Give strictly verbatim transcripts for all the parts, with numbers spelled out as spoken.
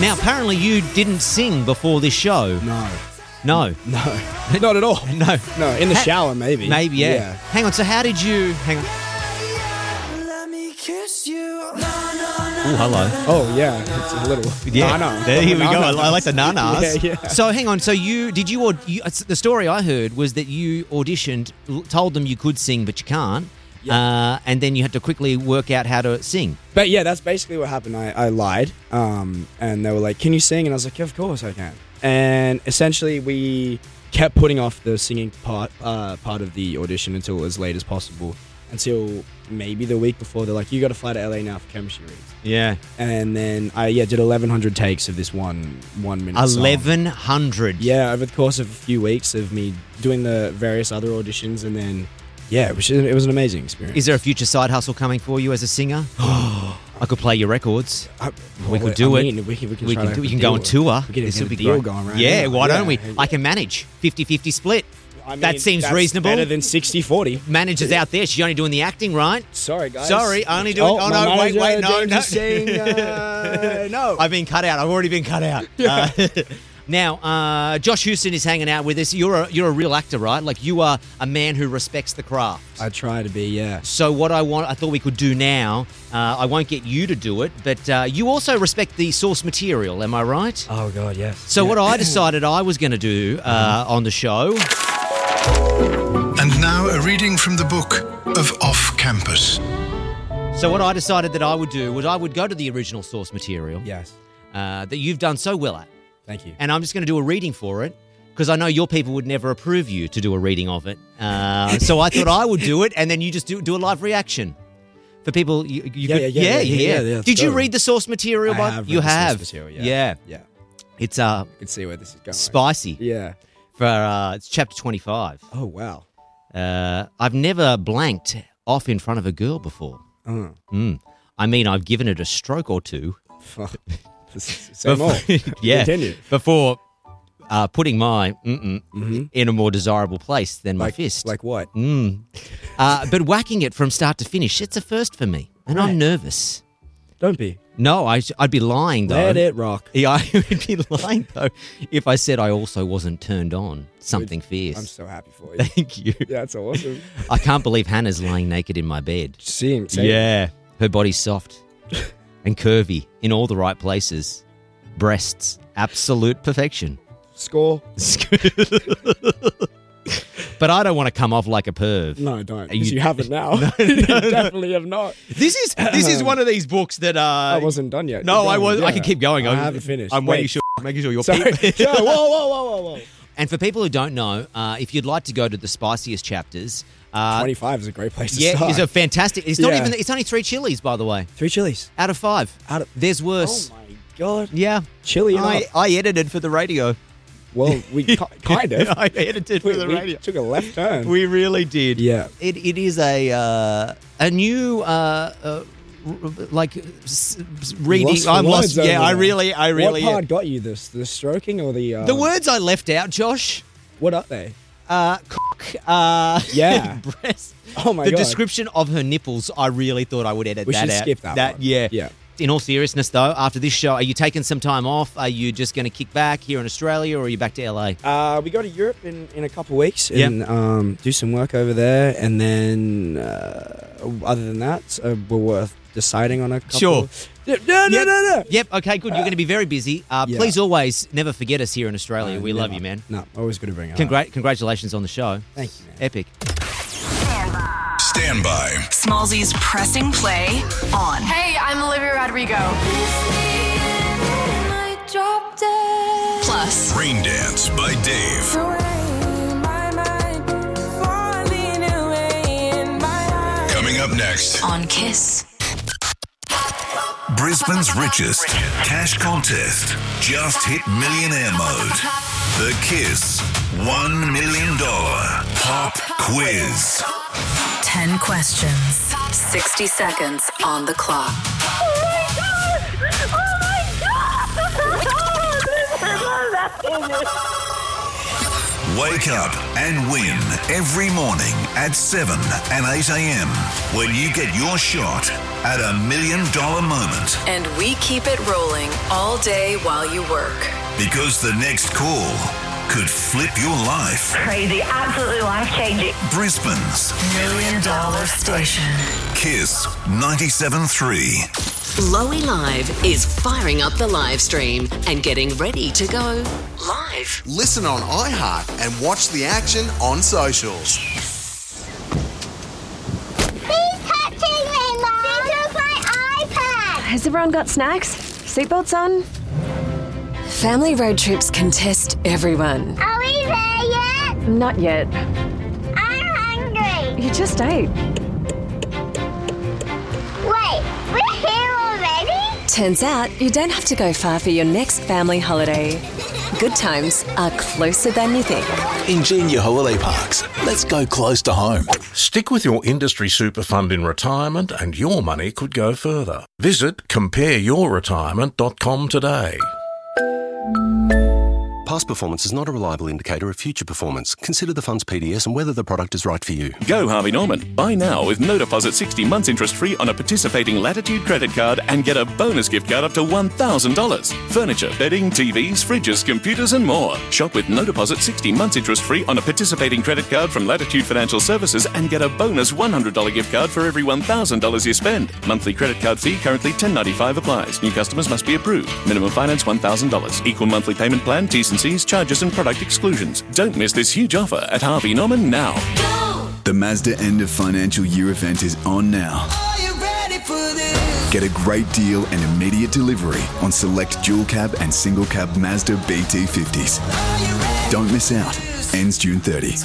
Now, apparently you didn't sing before this show. No. No. No. Not at all. No. No, in the Ha- shower maybe. Maybe, yeah. Yeah. Hang on, so how did you... Hang on. Oh, hello. Oh, yeah. It's a little... Yeah, No, no. there, here we go. No, no. I, I like the nanas. Yeah, yeah. So hang on. So you did you, aud- you? The story I heard was that you auditioned, l- told them you could sing, but you can't, Yeah. uh, and then you had to quickly work out how to sing. But yeah, that's basically what happened. I, I lied, um, and they were like, "Can you sing?" And I was like, yeah, "Of course I can." And essentially, we kept putting off the singing part uh, part of the audition until as late as possible, until maybe the week before. They're like, "You got to fly to L A now for chemistry reads." Yeah, And then I yeah did eleven hundred takes of this one one minute. song. eleven hundred. Yeah, over the course of a few weeks of me doing the various other auditions, and then yeah, it was it was an amazing experience. Is there a future side hustle coming for you as a singer? I could play your records. I, We could I do it. mean, We can, we can, We try can to do, we have can a go deal. on tour. We can This get would be a deal great. going right yeah, now. why don't we? Yeah. I can manage fifty-fifty split. I mean, That seems that's reasonable. Better than sixty forty. Manager's out there. She's only doing the acting, right? Sorry, guys. Sorry, only doing. Oh, my no, wait, manager, wait, no, James no. is saying, uh, no. I've been cut out. I've already been cut out. Uh, now, uh, Josh Houston is hanging out with us. You're a you're a real actor, right? Like you are a man who respects the craft. I try to be, yeah. So what I want, I thought we could do now. Uh, I won't get you to do it, but uh, you also respect the source material. Am I right? Oh God, yes. So Yeah. what I decided I was going to do uh, on the show. And now a reading from the book of Off Campus. So what I decided that I would do was I would go to the original source material Yes. uh, that you've done so well at. Thank you. And I'm just going to do a reading for it because I know your people would never approve you to do a reading of it. Uh, so I thought I would do it, and then you just do do a live reaction for people. You, you Yeah, could, yeah, yeah, yeah, yeah, yeah, yeah, Did you totally. read the source material? I By, have you read the source have. material, yeah. yeah, Yeah. It's uh I can see where this is going. spicy Yeah. for uh, it's chapter twenty-five. Oh wow. Uh, I've never blanked off in front of a girl before. Uh, Mm. I mean, I've given it a stroke or two. fuck. Say more. yeah, Continue. before uh, putting my mm-mm Mhm. in a more desirable place than my Like fist. Like what? Mm. Uh, but whacking it from start to finish, it's a first for me, and Right. I'm nervous. Don't be. No, I, I'd be lying though. Let it rock. Yeah, I would be lying though if I said I also wasn't turned on. Something fierce. I'm so happy for you. Thank you. That's awesome. I can't believe Hannah's lying naked in my bed. Same. Same. Yeah, her body's soft and curvy in all the right places. Breasts, absolute perfection. Score. But I don't want to come off like a perv. No, don't. Are 'Cause you- you, haven't now. you definitely have not. This is this is one of these books that uh I wasn't done yet. No, Keep I going. was. I Yeah. can keep going. I I'm- haven't finished. I'm Wait. making sure, making sure you're. Sorry. peep- Whoa, whoa, whoa, whoa, whoa. And for people who don't know, uh, if you'd like to go to the spiciest chapters, uh, twenty-five is a great place to yeah, start. it's a fantastic. It's not Yeah. even. It's only three chilies, by the way, Three chilies. out of five. Out of. There's worse. Oh my god. Yeah, Chili enough. I, I edited for the radio. Well, we ki- kind of. I edited for we, the we radio. took a left turn. We really did. Yeah. It it is a uh, a new uh, uh, r- like s- s- reading. Lost for I'm words lost. Yeah, over I there. really, I really. What part am. got you this? The stroking or the? Uh, The words I left out, Josh. What are they? Uh, cock. Uh, Yeah. breast. Oh my the god. description of her nipples, I really thought I would edit We that should out. skip that one. Yeah. Yeah. In all seriousness, though, after this show, are you taking some time off? Are you just going to kick back here in Australia, or are you back to L A? Uh, we go to Europe in, in a couple of weeks Yep. and um, do some work over there, and then uh, other than that, uh, we're worth deciding on a couple. Sure. Yeah, no, no, Yep. no, no. Yep. Okay. Good. You're going to be very busy. Uh, Yeah. Please always never forget us here in Australia. Uh, we love never. you, man. No, always good to bring it up. Congra- congratulations on the show. Thank you, man. Epic. Stand by. Smallzy's pressing play on. Hey, I'm Olivia Rodrigo. Plus, Rain Dance by Dave. Coming up next, on Kiss. Brisbane's richest cash contest just hit millionaire mode. The Kiss one million dollars Pop Quiz. ten questions, sixty seconds on the clock. Wake up and win every morning at seven and eight a.m. when you get your shot at a million dollar moment. And we keep it rolling all day while you work. Because the next call could flip your life. Crazy, absolutely life-changing. Brisbane's Million Dollar Station. Kiss ninety-seven point three. Lowy Live is firing up the live stream and getting ready to go live. Listen on iHeart and watch the action on socials. He's touching me, Mom! He took my iPad! Has everyone got snacks? Seatbelts on? Family road trips can test everyone. Are we there yet? Not yet. I'm hungry. You just ate. Wait, we're here already? Turns out you don't have to go far for your next family holiday. Good times are closer than you think. Ingenia Holiday Parks. Let's go close to home. Stick with your industry super fund in retirement and your money could go further. Visit compare your retirement dot com today. Past performance is not a reliable indicator of future performance. Consider the fund's P D S and whether the product is right for you. Go Harvey Norman. Buy now with no deposit sixty months interest free on a participating Latitude credit card and get a bonus gift card up to one thousand dollars. Furniture, bedding, T Vs, fridges, computers and more. Shop with no deposit sixty months interest free on a participating credit card from Latitude Financial Services and get a bonus one hundred dollars gift card for every one thousand dollars you spend. Monthly credit card fee currently ten dollars and ninety-five cents applies. New customers must be approved. Minimum finance one thousand dollars. Equal monthly payment plan, T's and C's, charges and product exclusions. Don't miss this huge offer at Harvey Norman now. The Mazda end of financial year event is on now. Are you ready for this? Get a great deal and immediate delivery on select dual cab and single cab Mazda B T fifties. Don't miss out. Ends June thirtieth.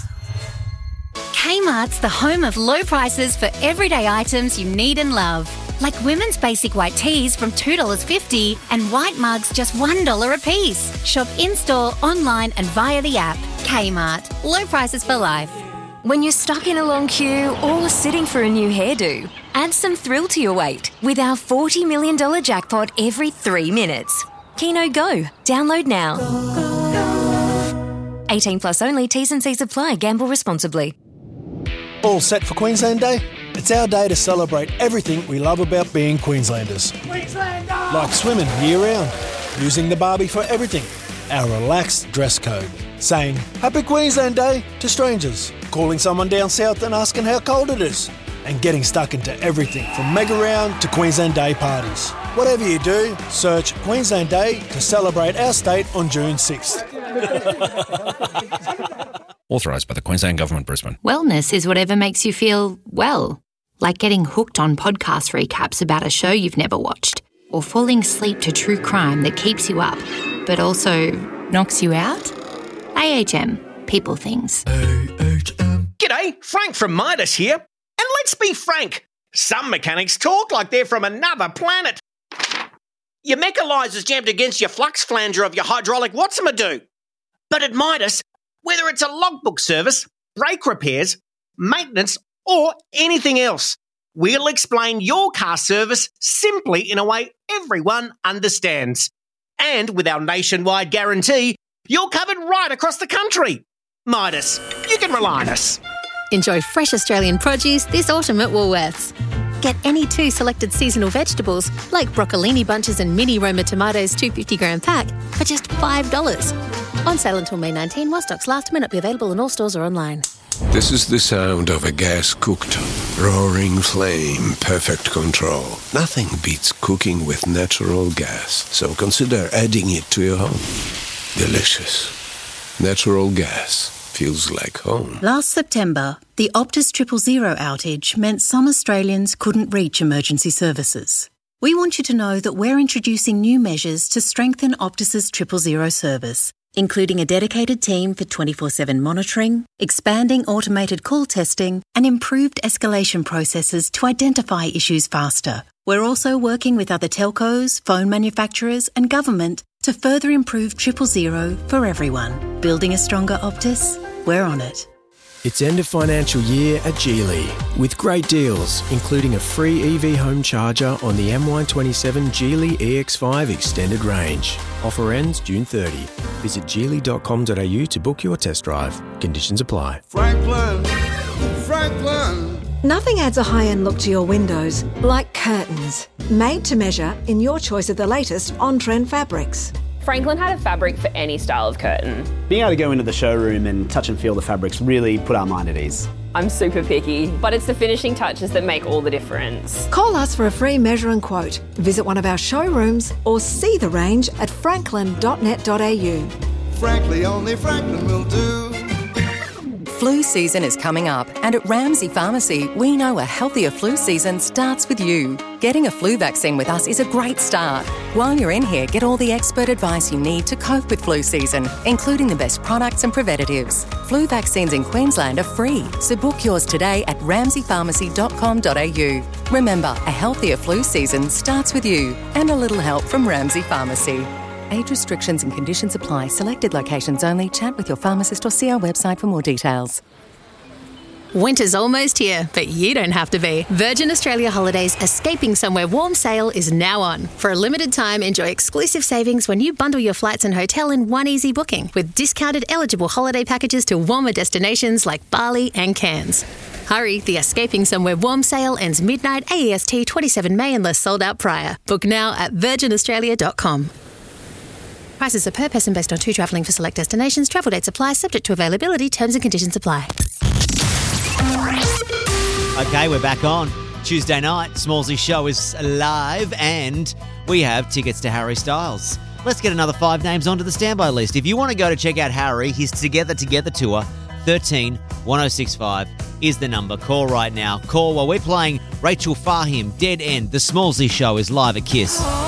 Kmart's the home of low prices for everyday items you need and love. Like women's basic white tees from two dollars fifty and white mugs just one dollar a piece. Shop in-store, online and via the app. Kmart. Low prices for life. When you're stuck in a long queue or sitting for a new hairdo, add some thrill to your wait with our forty million dollars jackpot every three minutes. Keno Go. Download now. eighteen plus only. T's and C's apply. Gamble responsibly. All set for Queensland Day? It's our day to celebrate everything we love about being Queenslanders. Queenslander! Like swimming year-round, using the Barbie for everything, our relaxed dress code, saying Happy Queensland Day to strangers, calling someone down south and asking how cold it is, and getting stuck into everything from Mega Round to Queensland Day parties. Whatever you do, search Queensland Day to celebrate our state on June sixth. Authorised by the Queensland Government, Brisbane. Wellness is whatever makes you feel well. Like getting hooked on podcast recaps about a show you've never watched. Or falling asleep to true crime that keeps you up, but also knocks you out. A H M. People things. A H M. G'day, Frank from Midas here. And let's be frank, some mechanics talk like they're from another planet. Your mechanizer's jammed against your flux flanger of your hydraulic what's-a-ma-do. But at Midas, whether it's a logbook service, brake repairs, maintenance, or anything else, we'll explain your car service simply in a way everyone understands. And with our nationwide guarantee, you're covered right across the country. Midas, you can rely on us. Enjoy fresh Australian produce this autumn at Woolworths. Get any two selected seasonal vegetables, like broccolini bunches and mini Roma tomatoes two hundred fifty gram pack, for just five dollars. On sale until May nineteenth, while stocks last. May not be available in all stores or online. This is the sound of a gas-cooked, roaring flame, perfect control. Nothing beats cooking with natural gas, so consider adding it to your home. Delicious. Natural gas feels like home. Last September, the Optus Triple Zero outage meant some Australians couldn't reach emergency services. We want you to know that we're introducing new measures to strengthen Optus's Triple Zero service, including a dedicated team for twenty-four seven monitoring, expanding automated call testing, and improved escalation processes to identify issues faster. We're also working with other telcos, phone manufacturers, and government to further improve Triple Zero for everyone. Building a stronger Optus? We're on it. It's end of financial year at Geely with great deals, including a free E V home charger on the M Y twenty-seven Geely E X five Extended Range. Offer ends June thirtieth. Visit geely dot com dot a u to book your test drive. Conditions apply. Franklin, Franklin. Nothing adds a high-end look to your windows like curtains. Made to measure in your choice of the latest on-trend fabrics. Franklin had a fabric for any style of curtain. Being able to go into the showroom and touch and feel the fabrics really put our mind at ease. I'm super picky, but it's the finishing touches that make all the difference. Call us for a free measure and quote. Visit one of our showrooms or see the range at franklin dot net dot a u. Frankly, only Franklin will do. Flu season is coming up, and at Ramsay Pharmacy, we know a healthier flu season starts with you. Getting a flu vaccine with us is a great start. While you're in here, get all the expert advice you need to cope with flu season, including the best products and preventatives. Flu vaccines in Queensland are free, so book yours today at ramsay pharmacy dot com dot a u. Remember, a healthier flu season starts with you, and a little help from Ramsay Pharmacy. Age restrictions and conditions apply. Selected locations only. Chat with your pharmacist or see our website for more details. Winter's almost here, but you don't have to be. Virgin Australia Holidays Escaping Somewhere Warm sale is now on. For a limited time, enjoy exclusive savings when you bundle your flights and hotel in one easy booking with discounted eligible holiday packages to warmer destinations like Bali and Cairns. Hurry, the Escaping Somewhere Warm sale ends midnight A E S T twenty-seven May unless sold out prior. Book now at virgin australia dot com. Prices are per person based on two travelling for select destinations. Travel dates apply, subject to availability. Terms and conditions apply. Okay, we're back on. Tuesday night, Smallsy Show is live and we have tickets to Harry Styles. Let's get another five names onto the standby list. If you want to go to check out Harry, his Together Together tour, thirteen one oh six five is the number. Call right now. Call while we're playing Rachel Fahim, Dead End. The Smallsy Show is live at Kiss.